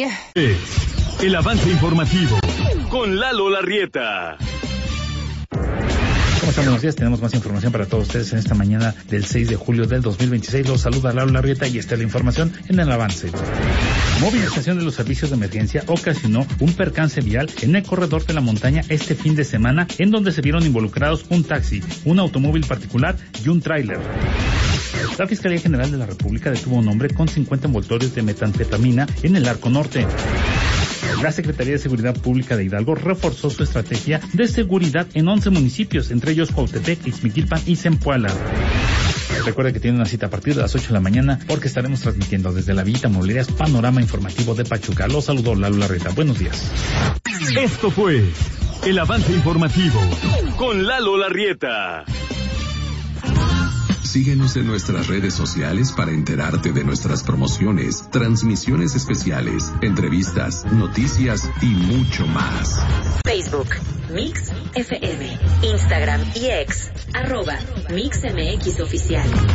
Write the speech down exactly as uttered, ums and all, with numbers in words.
El avance informativo con Lalo Larrieta. ¿Cómo están? Buenos días. Tenemos más información para todos ustedes en esta mañana del seis de julio del dos mil veintiséis. Los saluda Lalo Larrieta y esta es la información en el avance. Movilización de los servicios de emergencia ocasionó un percance vial en el corredor de la montaña este fin de semana, en donde se vieron involucrados un taxi, un automóvil particular y un tráiler. La Fiscalía General de la República detuvo a un hombre con cincuenta envoltorios de metanfetamina en el Arco Norte. La Secretaría de Seguridad Pública de Hidalgo reforzó su estrategia de seguridad en once municipios, entre ellos Cuautepec, Ixmiquilpan y Zempoala. Recuerda que tiene una cita a partir de las ocho de la mañana porque estaremos transmitiendo desde la Villita Molerías Panorama Informativo de Pachuca. Los saludó Lalo Larrieta. Buenos días. Esto fue el avance informativo con Lalo Larrieta. Síguenos en nuestras redes sociales para enterarte de nuestras promociones, transmisiones especiales, entrevistas, noticias y mucho más. Facebook, Mix F M, Instagram y X, arroba Mix M X Oficial.